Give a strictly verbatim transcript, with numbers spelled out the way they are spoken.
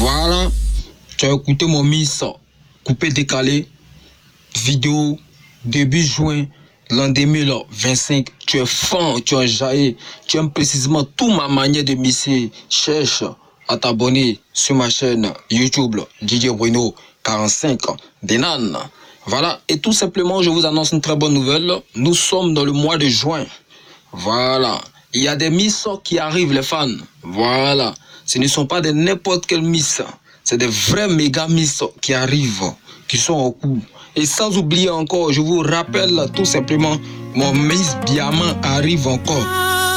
Voilà, tu as écouté mon miss coupé décalé, vidéo début juin l'an deux mille vingt-cinq. Tu es fan, tu as jailli, tu aimes précisément toute ma manière de misser. Cherche à t'abonner sur ma chaîne YouTube D J Bruno quarante-cinq Denan. Voilà, et tout simplement, je vous annonce une très bonne nouvelle. Nous sommes dans le mois de juin. Voilà, il y a des miss qui arrivent, les fans. Voilà, ce ne sont pas des n'importe quelles miss. C'est des vrais méga miss qui arrivent, qui sont au cours. Et sans oublier encore, je vous rappelle tout simplement, mon Miss Diamant arrive encore.